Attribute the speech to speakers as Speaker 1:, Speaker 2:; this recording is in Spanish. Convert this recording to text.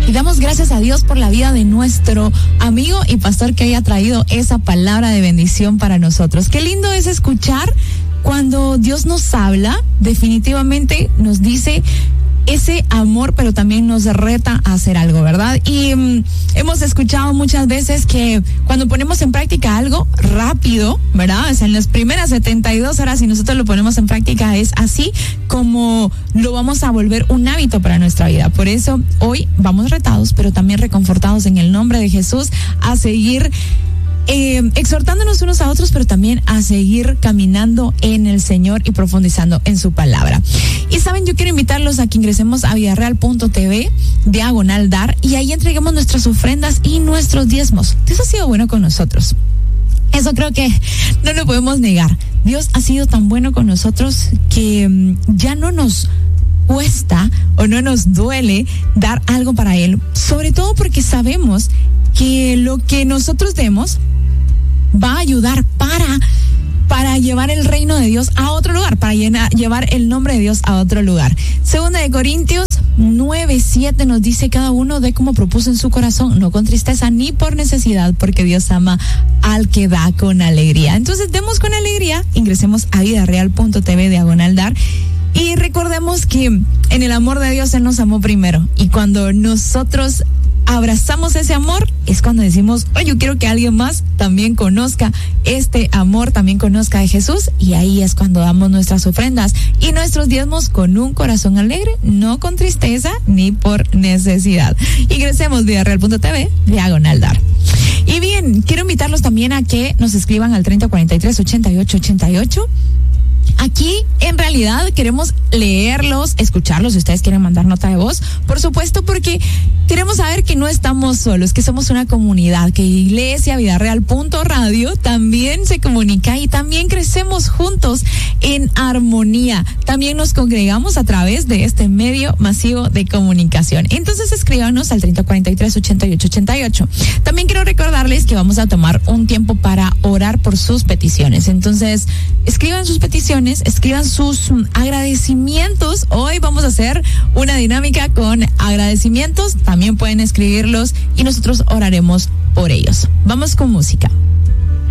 Speaker 1: Y damos gracias a Dios por la vida de nuestro amigo y pastor que haya traído esa palabra de bendición para nosotros. Qué lindo es escuchar cuando Dios nos habla, definitivamente nos dice ese amor, pero también nos reta a hacer algo, ¿verdad? Y hemos escuchado muchas veces que cuando ponemos en práctica algo rápido, ¿verdad? O sea, en las primeras 72 horas, si nosotros lo ponemos en práctica, es así como lo vamos a volver un hábito para nuestra vida. Por eso hoy vamos retados, pero también reconfortados en el nombre de Jesús a seguir exhortándonos unos a otros, pero también a seguir caminando en el Señor y profundizando en su palabra. Y saben, yo quiero invitarlos a que ingresemos a vidareal.tv/dar y ahí entreguemos nuestras ofrendas y nuestros diezmos. Dios ha sido bueno con nosotros. Eso creo que no lo podemos negar. Dios ha sido tan bueno con nosotros que ya no nos cuesta o no nos duele dar algo para Él, sobre todo porque sabemos que lo que nosotros demos va a ayudar para llevar el reino de Dios a otro lugar, para llevar el nombre de Dios a otro lugar. Segunda de Corintios 9:7 nos dice: cada uno dé como propuso en su corazón, no con tristeza ni por necesidad, porque Dios ama al que da con alegría. Entonces demos con alegría, ingresemos a vidareal.tv/dar y recordemos que en el amor de Dios Él nos amó primero, y cuando nosotros abrazamos ese amor es cuando decimos: oh, yo quiero que alguien más también conozca este amor, también conozca de Jesús, y ahí es cuando damos nuestras ofrendas y nuestros diezmos con un corazón alegre, no con tristeza ni por necesidad. Ingresemos vidareal.tv/dar. Y bien, quiero invitarlos también a que nos escriban al 3043-8888. Aquí en realidad queremos leerlos, escucharlos, si ustedes quieren mandar nota de voz, por supuesto, porque queremos saber que no estamos solos, que somos una comunidad, que Iglesia Vidareal.radio también se comunica y también crecemos juntos en armonía. También nos congregamos a través de este medio masivo de comunicación. Entonces escríbanos al 3043-8888. También quiero recordarles que vamos a tomar un tiempo para orar por sus peticiones. Entonces, escriban sus peticiones, escriban sus agradecimientos. Hoy vamos a hacer una dinámica con agradecimientos. También pueden escribirlos y nosotros oraremos por ellos. Vamos con música.